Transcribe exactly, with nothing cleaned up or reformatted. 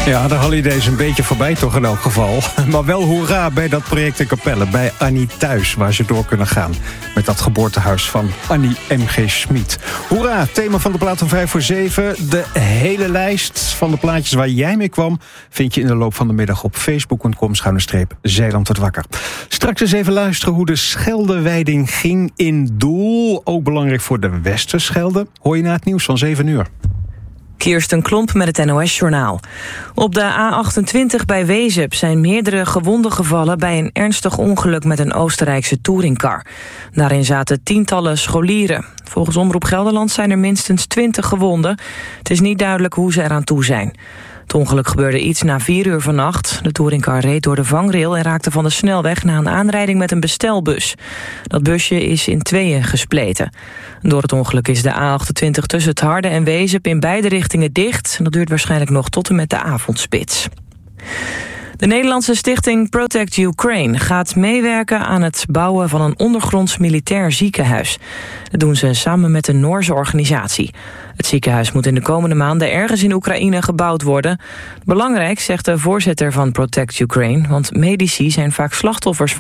Ja, de holiday is een beetje voorbij toch in elk geval. Maar wel hoera bij dat project in Capelle, bij Annie thuis, waar ze door kunnen gaan. Met dat geboortehuis van Annie M G Schmid. Hoera, thema van de plaat van vijf voor zeven. De hele lijst van de plaatjes waar jij mee kwam vind je in de loop van de middag op facebook punt com schuine streep Zeeland wordt wakker. Straks eens even luisteren hoe de Scheldewijding ging in Doel. Ook belangrijk voor de Westerschelde. Hoor je na het nieuws van zeven uur. Kirsten Klomp met het N O S-journaal. Op de A achtentwintig bij Wezep zijn meerdere gewonden gevallen bij een ernstig ongeluk met een Oostenrijkse touringcar. Daarin zaten tientallen scholieren. Volgens Omroep Gelderland zijn er minstens twintig gewonden. Het is niet duidelijk hoe ze eraan toe zijn. Het ongeluk gebeurde iets na vier uur vannacht. De touringcar reed door de vangrail en raakte van de snelweg na een aanrijding met een bestelbus. Dat busje is in tweeën gespleten. Door het ongeluk is de A achtentwintig tussen het Harde en Wezep in beide richtingen dicht. En dat duurt waarschijnlijk nog tot en met de avondspits. De Nederlandse stichting Protect Ukraine gaat meewerken aan het bouwen van een ondergronds militair ziekenhuis. Dat doen ze samen met een Noorse organisatie. Het ziekenhuis moet in de komende maanden ergens in Oekraïne gebouwd worden. Belangrijk, zegt de voorzitter van Protect Ukraine, want medici zijn vaak slachtoffers van